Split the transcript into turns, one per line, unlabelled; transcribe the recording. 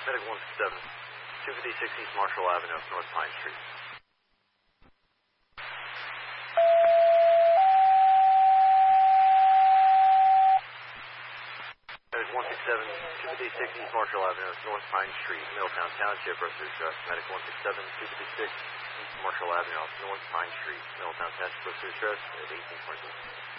Medic 167, 256 East Marshall Avenue, North Pine Street. Medic 167, 256 East Marshall Avenue, North Pine Street, Middletown Township, Pursuit Trust. Medic 167, 256 East Marshall Avenue, North Pine Street, Middletown Township, Pursuit Trust, at 1820.